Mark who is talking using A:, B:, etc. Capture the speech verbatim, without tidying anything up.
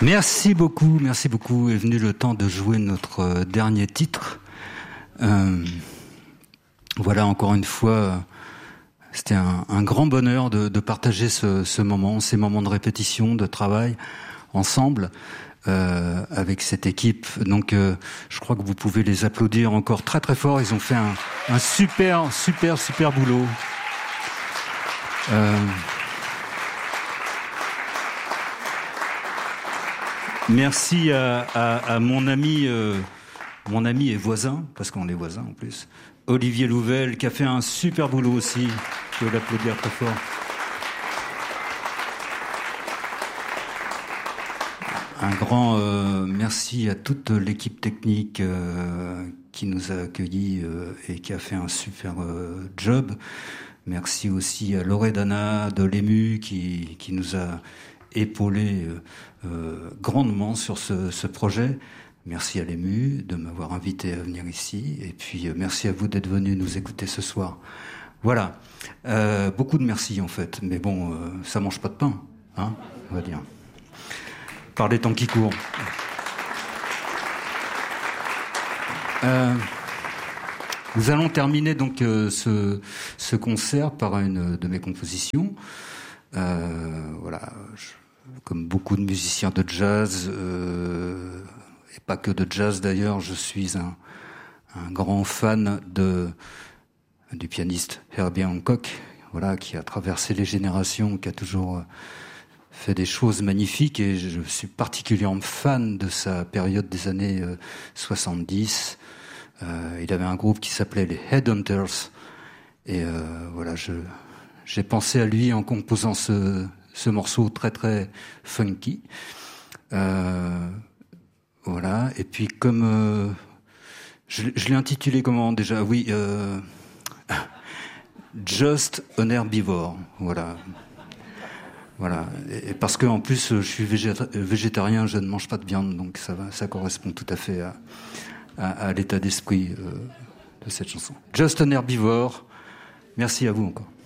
A: Merci beaucoup, merci beaucoup. Est venu le temps de jouer notre euh, dernier titre. Euh, voilà, encore une fois, euh, c'était un, un grand bonheur de, de partager ce, ce moment, ces moments de répétition, de travail ensemble euh, avec cette équipe. Donc, euh, je crois que vous pouvez les applaudir encore très très fort. Ils ont fait un, un super, super, super boulot. Euh, Merci à, à, à mon ami, euh, mon ami et voisin, parce qu'on est voisins en plus, Olivier Louvel, qui a fait un super boulot aussi. Je veux l'applaudir très fort. Un grand euh, merci à toute l'équipe technique euh, qui nous a accueillis euh, et qui a fait un super euh, job. Merci aussi à Loredana de l'E M U qui, qui nous a épaulé euh, euh, grandement sur ce, ce projet. Merci à l'E M U de m'avoir invité à venir ici. Et puis euh, merci à vous d'être venus nous écouter ce soir. Voilà. Euh, beaucoup de merci en fait. Mais bon, euh, ça mange pas de pain, hein, on va dire. Par les temps qui courent. Euh, nous allons terminer donc euh, ce, ce concert par une de mes compositions. Euh, voilà, je, comme beaucoup de musiciens de jazz, euh, et pas que de jazz d'ailleurs, je suis un, un grand fan de du pianiste Herbie Hancock, voilà, qui a traversé les générations, qui a toujours fait des choses magnifiques, et je suis particulièrement fan de sa période des années euh, soixante-dix. Euh, il avait un groupe qui s'appelait les Headhunters, et euh, voilà, je j'ai pensé à lui en composant ce, ce morceau très très funky. Euh, voilà. Et puis comme euh, je, je l'ai intitulé comment déjà? Oui, euh, Just an Herbivore. Voilà. Voilà. Et, et parce que en plus je suis végéta- végétarien, je ne mange pas de viande, donc ça va, ça correspond tout à fait à, à, à l'état d'esprit euh, de cette chanson. Just an Herbivore. Merci à vous encore.